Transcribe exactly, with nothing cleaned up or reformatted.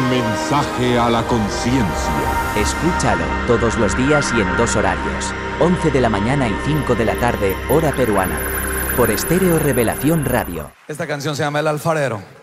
mensaje a la conciencia. Escúchalo todos los días y en dos horarios, once de la mañana y cinco de la tarde, hora peruana, por Estéreo Revelación Radio. Esta canción se llama El Alfarero.